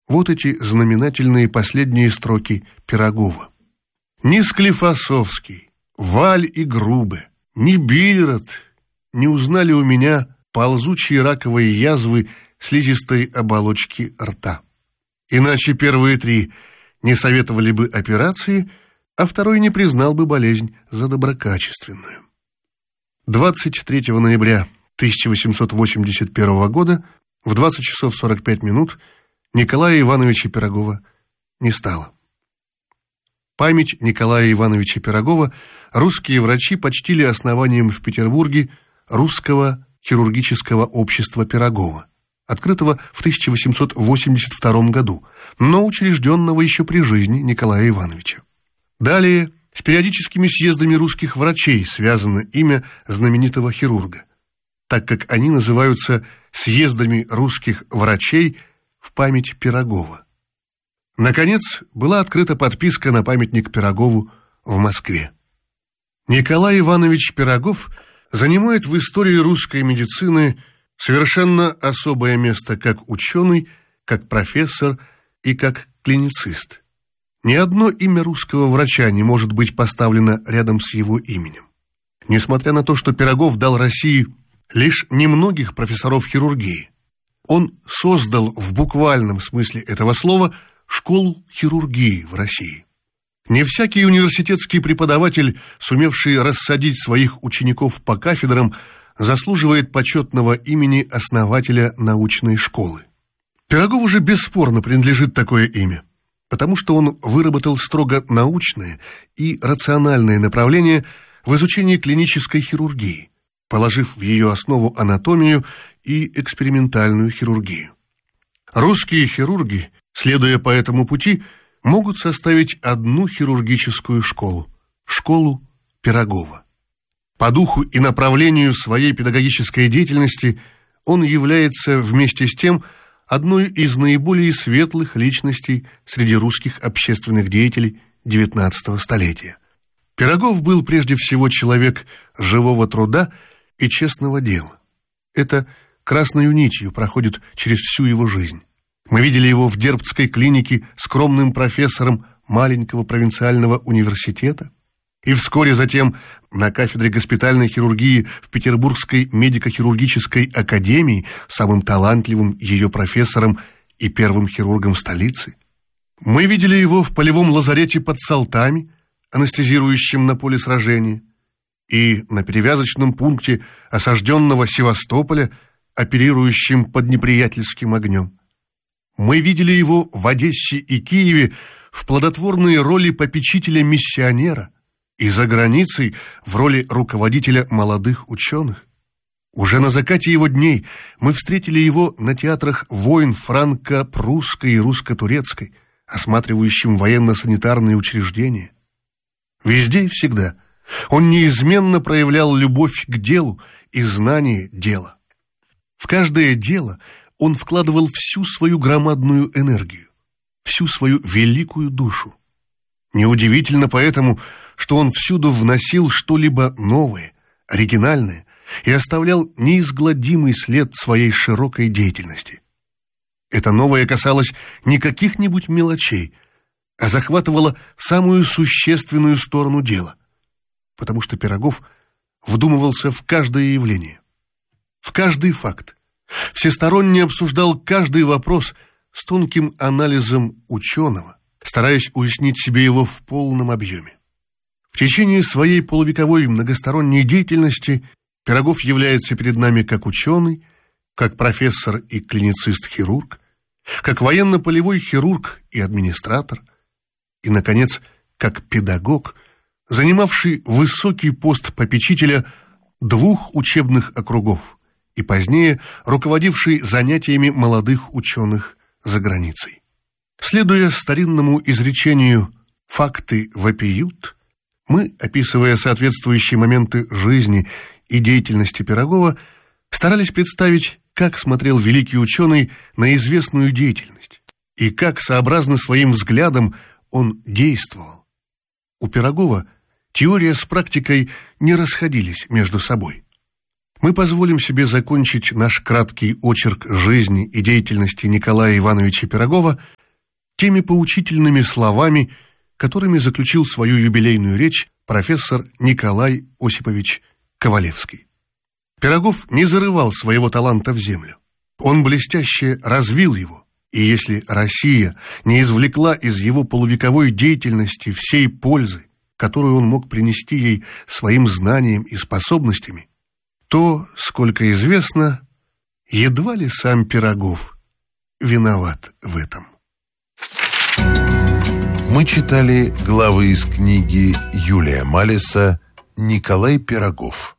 Вот эти знаменательные последние строки Пирогова. «Ни Склифосовский, Валь и Грубе, ни Бильрот не узнали у меня ползучие раковые язвы слизистой оболочки рта. Иначе первые три не советовали бы операции, а второй не признал бы болезнь за доброкачественную». 23 ноября 1881 года в 20 часов 45 минут Николая Ивановича Пирогова не стало. Память Николая Ивановича Пирогова русские врачи почтили основанием в Петербурге Русского хирургического общества Пирогова, открытого в 1882 году, но учрежденного еще при жизни Николая Ивановича. Далее с периодическими съездами русских врачей связано имя знаменитого хирурга, так как они называются съездами русских врачей в память Пирогова. Наконец, была открыта подписка на памятник Пирогову в Москве. Николай Иванович Пирогов занимает в истории русской медицины совершенно особое место как ученый, как профессор и как клиницист. Ни одно имя русского врача не может быть поставлено рядом с его именем. Несмотря на то, что Пирогов дал России лишь немногих профессоров хирургии, он создал в буквальном смысле этого слова школу хирургии в России. Не всякий университетский преподаватель, сумевший рассадить своих учеников по кафедрам, заслуживает почетного имени основателя научной школы. Пирогову же бесспорно принадлежит такое имя, потому что он выработал строго научное и рациональное направление в изучении клинической хирургии, положив в ее основу анатомию и экспериментальную хирургию. Русские хирурги, следуя по этому пути, могут составить одну хирургическую школу – школу Пирогова. По духу и направлению своей педагогической деятельности он является вместе с тем одной из наиболее светлых личностей среди русских общественных деятелей XIX столетия. Пирогов был прежде всего человек живого труда и честного дела. Это красной нитью проходит через всю его жизнь. Мы видели его в Дербцкой клинике скромным профессором маленького провинциального университета и вскоре затем на кафедре госпитальной хирургии в Петербургской медико-хирургической академии самым талантливым ее профессором и первым хирургом столицы. Мы видели его в полевом лазарете под Салтами, анестезирующем на поле сражения, и на перевязочном пункте осажденного Севастополя, оперирующим под неприятельским огнем. Мы видели его в Одессе и Киеве в плодотворной роли попечителя-миссионера и за границей в роли руководителя молодых ученых. Уже на закате его дней мы встретили его на театрах войн франко-прусской и русско-турецкой, осматривающим военно-санитарные учреждения. Везде и всегда он неизменно проявлял любовь к делу и знание дела. В каждое дело он вкладывал всю свою громадную энергию, всю свою великую душу. Неудивительно поэтому, что он всюду вносил что-либо новое, оригинальное и оставлял неизгладимый след своей широкой деятельности. Это новое касалось не каких-нибудь мелочей, а захватывало самую существенную сторону дела, потому что Пирогов вдумывался в каждое явление, в каждый факт, всесторонне обсуждал каждый вопрос с тонким анализом ученого, стараясь уяснить себе его в полном объеме. В течение своей полувековой многосторонней деятельности Пирогов является перед нами как ученый, как профессор и клиницист-хирург, как военно-полевой хирург и администратор, и, наконец, как педагог, занимавший высокий пост попечителя 2 учебных округов и позднее руководивший занятиями молодых ученых за границей. Следуя старинному изречению «факты вопиют», мы, описывая соответствующие моменты жизни и деятельности Пирогова, старались представить, как смотрел великий ученый на известную деятельность и как, сообразно своим взглядам, он действовал. У Пирогова теория с практикой не расходились между собой. Мы позволим себе закончить наш краткий очерк жизни и деятельности Николая Ивановича Пирогова теми поучительными словами, которыми заключил свою юбилейную речь профессор Николай Осипович Ковалевский. Пирогов не зарывал своего таланта в землю. Он блестяще развил его. И если Россия не извлекла из его полувековой деятельности всей пользы, которую он мог принести ей своим знанием и способностями, то, сколько известно, едва ли сам Пирогов виноват в этом. Мы читали главы из книги Юлия Малиса «Николай Пирогов».